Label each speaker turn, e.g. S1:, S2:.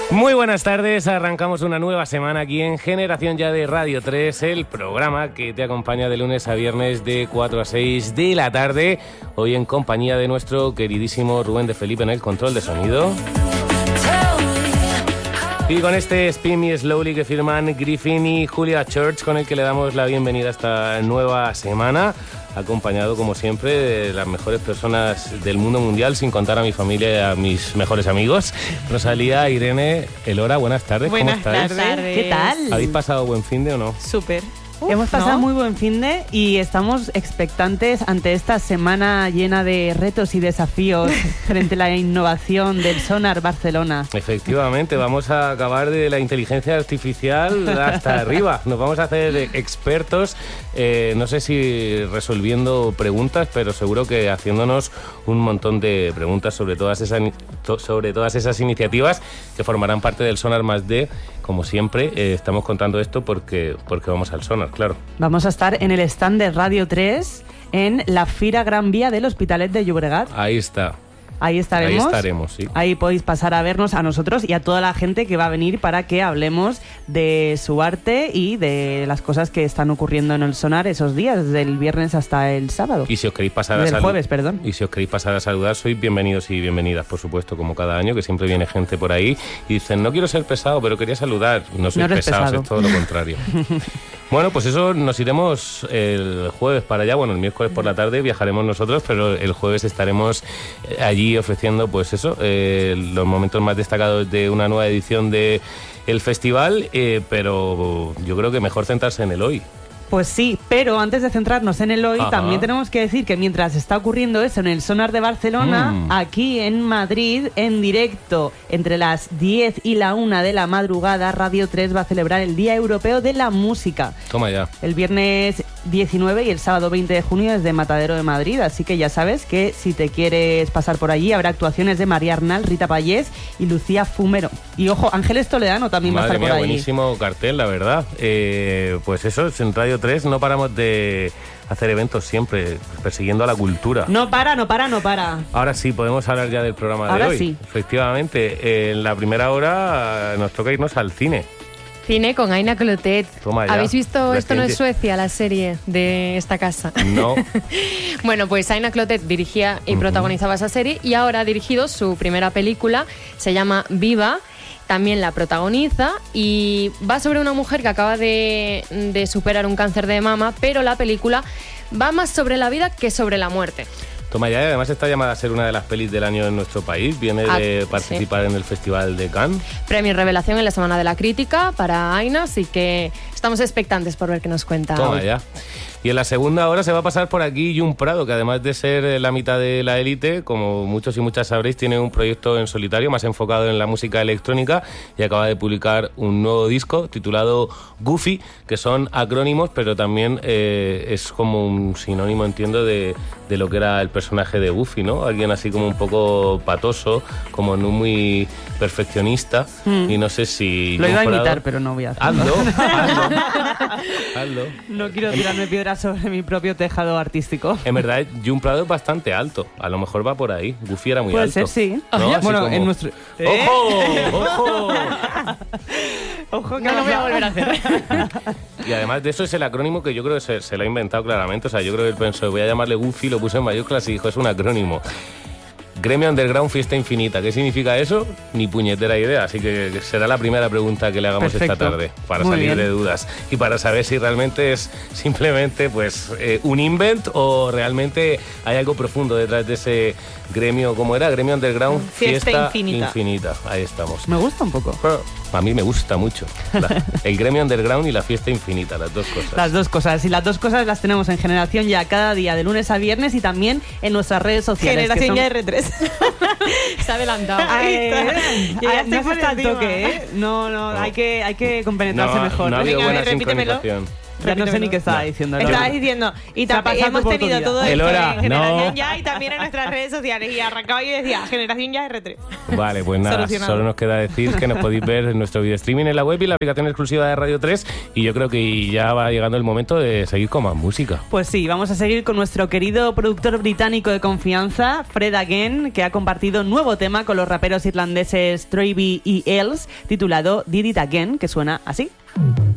S1: Muy buenas tardes, arrancamos una nueva semana aquí en Generación Ya de Radio 3, el programa que te acompaña de lunes a viernes de 4 a 6 de la tarde, hoy en compañía de nuestro queridísimo Rubén de Felipe en el control de sonido. Y con este Spin Me Slowly que firman Griffin y Julia Church, con el que le damos la bienvenida a esta nueva semana, acompañado como siempre de las mejores personas del mundo mundial, sin contar a mi familia y a mis mejores amigos. Rosalía, Irene, Elora, buenas tardes, ¿cómo estáis?
S2: Buenas tardes.
S3: ¿Qué tal?
S1: ¿Habéis pasado buen finde o no?
S2: Súper.
S3: Hemos pasado muy buen finde y estamos expectantes ante esta semana llena de retos y desafíos frente a la innovación del Sonar Barcelona.
S1: Efectivamente, vamos a acabar de la inteligencia artificial hasta arriba. Nos vamos a hacer expertos, no sé si resolviendo preguntas, pero seguro que haciéndonos un montón de preguntas sobre todas esas iniciativas que formarán parte del Sonar Más D. Como siempre, estamos contando esto porque vamos al Sonar, claro.
S3: Vamos a estar en el stand de Radio 3 en la Fira Gran Vía del Hospitalet de Llobregat.
S1: Ahí está.
S3: Ahí estaremos.
S1: Ahí estaremos, sí.
S3: Ahí podéis pasar a vernos a nosotros y a toda la gente que va a venir para que hablemos de su arte y de las cosas que están ocurriendo en el Sonar esos días, desde el viernes hasta el sábado.
S1: Y si os queréis pasar
S3: Del jueves, perdón.
S1: Y si os queréis pasar a saludar, sois bienvenidos y bienvenidas, por supuesto, como cada año, que siempre viene gente por ahí y dicen, no quiero ser pesado, pero quería saludar. No sois pesados, es todo lo contrario. Bueno, pues eso, nos iremos el jueves para allá. Bueno, el miércoles por la tarde viajaremos nosotros, pero el jueves estaremos allí ofreciendo, pues eso, los momentos más destacados de una nueva edición de el festival, pero yo creo que mejor centrarse en el hoy.
S3: Pues sí, pero antes de centrarnos en el hoy, también tenemos que decir que mientras está ocurriendo eso en el Sonar de Barcelona, aquí en Madrid, en directo, entre las 10 y la 1 de la madrugada, Radio 3 va a celebrar el Día Europeo de la Música.
S1: Toma ya.
S3: El viernes 19 y el sábado 20 de junio desde Matadero de Madrid, así que ya sabes que si te quieres pasar por allí, habrá actuaciones de María Arnal, Rita Pallés y Lucía Fumero. Y ojo, Ángeles Toledano también va a estar por ahí.
S1: Buenísimo cartel, la verdad. Pues eso, en Radio 3 no paramos de hacer eventos siempre, persiguiendo a la cultura.
S3: No para.
S1: Ahora sí, podemos hablar ya del programa de hoy.
S3: Ahora sí.
S1: Efectivamente, en la primera hora nos toca irnos al cine.
S2: Cine con Aina Clotet.
S1: Toma ya.
S2: ¿Habéis visto Esto no es Suecia, la serie de esta casa?
S1: No.
S2: Bueno, pues Aina Clotet dirigía y protagonizaba esa serie y ahora ha dirigido su primera película, se llama Viva. También la protagoniza y va sobre una mujer que acaba de superar un cáncer de mama, pero la película va más sobre la vida que sobre la muerte.
S1: Toma ya, además está llamada a ser una de las pelis del año en nuestro país, viene de participar en el Festival de Cannes.
S2: Premio Revelación en la Semana de la Crítica para Aina, así que estamos expectantes por ver qué nos cuenta.
S1: Toma ya. Y en la segunda hora se va a pasar por aquí Jun Prado, que además de ser la mitad de la élite, como muchos y muchas sabréis, tiene un proyecto en solitario más enfocado en la música electrónica y acaba de publicar un nuevo disco titulado Goofy, que son acrónimos, pero también es como un sinónimo, entiendo, de lo que era el personaje de Goofy, ¿no? Alguien así como un poco patoso, como no muy perfeccionista, y no sé si...
S3: Lo iba a imitar, pero no voy a hacerlo.
S1: Hazlo.
S3: No quiero tirarme piedras sobre mi propio tejado artístico.
S1: En verdad, Jun Prado es bastante alto. A lo mejor va por ahí. Goofy era muy
S3: Puede
S1: alto.
S3: Puede ser, sí.
S1: ¿No?
S3: Bueno,
S1: como...
S3: en nuestro...
S1: ¡Ojo!
S3: Ojo, que
S2: no lo voy a volver a hacer.
S1: Y además de eso es el acrónimo que yo creo que se lo ha inventado claramente. O sea, yo creo que él pensó, voy a llamarle Goofy, lo puso en mayúsculas y dijo, es un acrónimo. Gremio Underground Fiesta Infinita. ¿Qué significa eso? Ni puñetera idea. Así que será la primera pregunta que le hagamos esta tarde para
S3: Muy
S1: salir
S3: bien.
S1: de dudas y para saber si realmente es simplemente pues un invent o realmente hay algo profundo detrás de ese gremio. ¿Cómo era? Gremio Underground
S2: Fiesta Infinita.
S1: Ahí estamos.
S3: Me gusta un poco.
S1: A mí me gusta mucho. El Gremio Underground y la Fiesta Infinita, las dos cosas.
S3: Las dos cosas. Y las dos cosas las tenemos en Generación Ya cada día, de lunes a viernes, y también en nuestras redes sociales.
S2: Generación Ya
S3: R3.
S2: Se ha adelantado.
S3: No se está al toque, ¿eh? No, hay que compenetrarse mejor.
S1: No ha habido
S2: Venga,
S1: buena
S2: repítemelo.
S1: sincronización.
S3: Ya no sé ni qué estaba diciendo.
S4: Estabas diciendo, y también hemos tenido todo esto en Generación Ya y también en nuestras redes sociales. Y arrancaba y decía, Generación Ya R3.
S1: Vale, pues nada, solo nos queda decir que nos podéis ver en nuestro video streaming en la web y la aplicación exclusiva de Radio 3. Y yo creo que ya va llegando el momento de seguir con más música.
S3: Pues sí, vamos a seguir con nuestro querido productor británico de confianza, Fred Again, que ha compartido un nuevo tema con los raperos irlandeses Troy B y Els, titulado Did It Again, que suena así.